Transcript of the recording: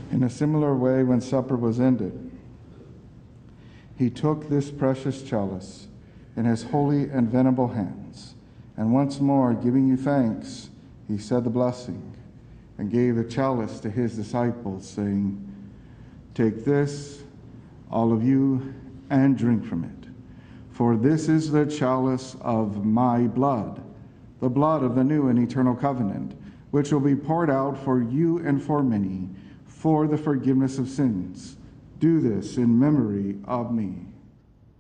In a similar way, when supper was ended, he took this precious chalice in his holy and venerable hands, and once more, giving you thanks, he said the blessing, and gave the chalice to his disciples, saying, "Take this, all of you, and drink from it. For this is the chalice of my blood, the blood of the new and eternal covenant, which will be poured out for you and for many, for the forgiveness of sins. Do this in memory of me."